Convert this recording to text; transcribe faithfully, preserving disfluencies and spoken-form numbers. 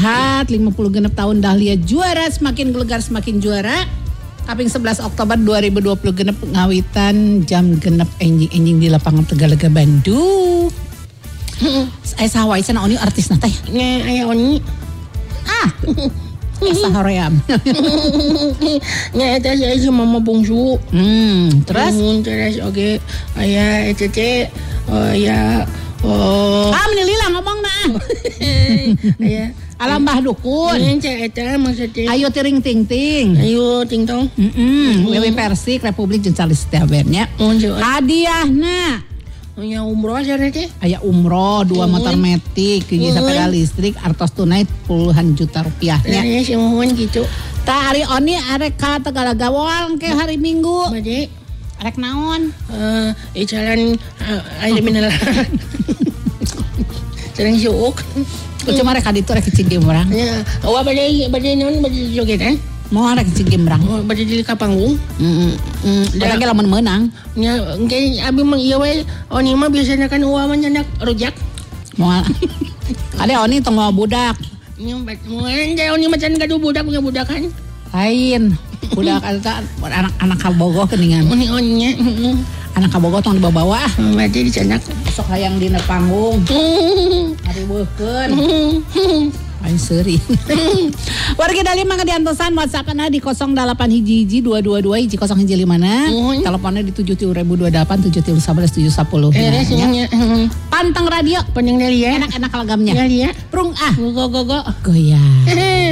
sehat, lima puluh genep tahun Dahlia juara, semakin gelegar semakin juara. Kaping sebelas Oktober dua ribu dua puluh genep ngawitan jam genep enjing-enjing di lapangan Tegalega Bandung. Aya saha wae cenah Oni artisna teh? Nya aya Oni. Ah. Asa hoream. Nya eta saya si mama bungsu. Hmm, terus Hmm, terus oge aya eta teh aya oh. Ah, menilila ngomong nah. Aya Alam Mbah Dukun. Nya eta maksudnya. Ayo tiring ting ting. Ayo ting tong. Heeh. Wewe Persik Republik jeung Charles Setiaben nya. Hadiahna Nya umroh cenah teh. aya umroh, dua motor metik, hiji sepeda listrik, artos tunai puluhan juta rupiah nya. Ya si mohon gitu. Tah hari Oni arek ka Tegalega Wong ke hari Minggu. Bade Arek naon? eh jalan air mineral. Jalan suuk. Cuma rek ka ditu rek cing urang. Ya, awak bade bade naon bade jogetan? Mau rek cing urang. Oh, bade di ka panggung. Heeh. Urang ge lamun meunang. Nya engke abi mah ieu we Oni mah biasana kan uwa mah nyanak rujak. Moal. Ade Oni tong mau budak. Nya moal ente Oni mah can gaduh budak punya budak kan. Lain. Budak eta anak-anak kabogoh geuningan. Oni oninya. Anak kabogoh tong dibawa. Bade di canak. Sok hayang dina panggung. Ari beukeun. Aing seuri. Warga Dali mangga diantosan WhatsApp-na di nol delapan hiji hiji dua dua dua hiji nol hiji lima na. Teleponnya di tujuh tilu ribu dua puluh delapan tujuh tilu sabelas tujuh sepuluh. Eh nya. Pantang radio. Panjang dari ya. Enak-enak lagamnya. Ya dia. Prung ah. Go go go. Goyang.